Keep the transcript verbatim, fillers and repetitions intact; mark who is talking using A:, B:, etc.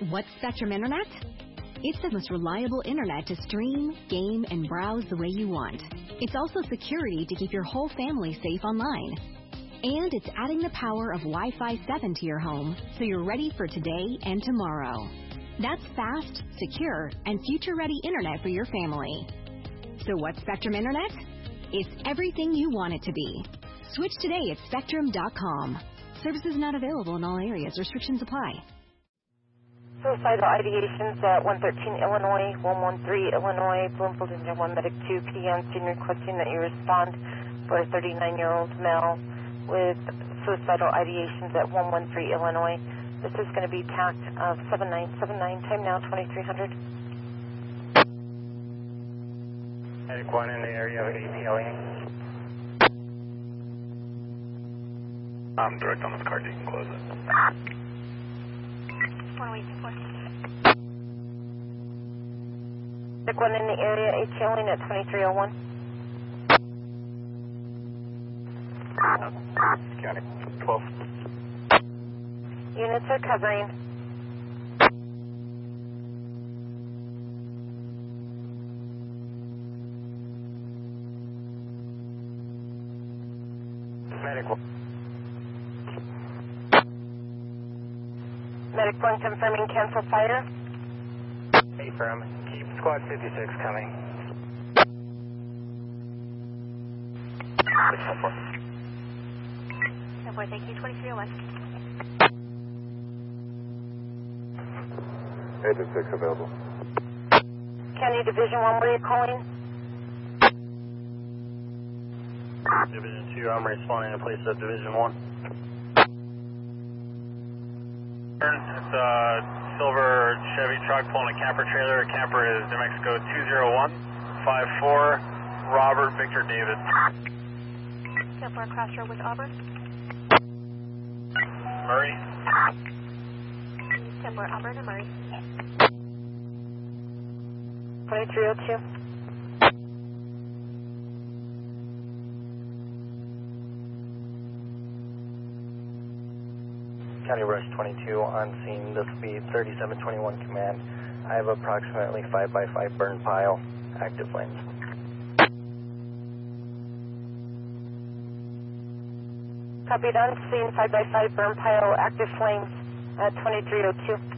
A: What's Spectrum Internet? It's the most reliable internet to stream, game, and browse the way you want. It's also security to keep your whole family safe online. And it's adding the power of Wi-Fi seven to your home so you're ready for today and tomorrow. That's fast, secure, and future-ready internet for your family. So what's Spectrum Internet? It's everything you want it to be. Switch today at spectrum dot com. Services not available in all areas. Restrictions apply.
B: Suicidal ideations at one thirteen Illinois, one thirteen Illinois, Bloomfield Engine one Medic two P M, senior requesting that you respond for a thirty-nine-year-old male with suicidal ideations at one thirteen Illinois. This is going to be TAC of seven nine seven nine, time now twenty-three hundred.
C: Medic one in the area of APLing. I'm direct on this card, you can close it.
B: Medic one in the area, APLing at twenty-three oh one.
C: County twelve.
B: Units are covering.
C: Medic one.
B: Medic one confirming cancel fire.
C: Affirm. Keep squad fifty-six coming.
B: ten four, thank you, twenty-three oh one.
C: Agent six available.
B: County Division one, where are you calling?
C: Division two, I'm responding to place of Division one. It's a silver Chevy truck pulling a camper trailer. Camper is New Mexico two zero one five four, Robert Victor David.
B: ten four, crossroad with Auburn.
C: Murray.
B: ten four, Auburn and Murray. twenty-three oh two.
C: County Rush twenty-two on scene. This will be thirty-seven twenty-one command. I have approximately five by five burn pile, active flames.
B: Copied on scene, five by five burn pile, active flames at twenty-three oh two.